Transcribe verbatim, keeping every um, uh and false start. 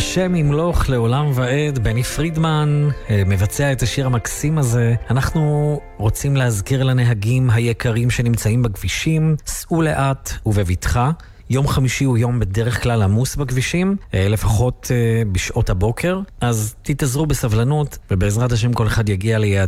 השם ימלוך לעולם ועד, בני פרידמן מבצע את השיר המקסים הזה. אנחנו רוצים להזכיר לנהגים היקרים שנמצאים בכבישים, סעו לאט ובבטחה. יום חמישי הוא יום בדרך כלל עמוס בכבישים, לפחות בשעות הבוקר, אז תתאזרו בסבלנות, ובעזרת השם כל אחד יגיע ליעד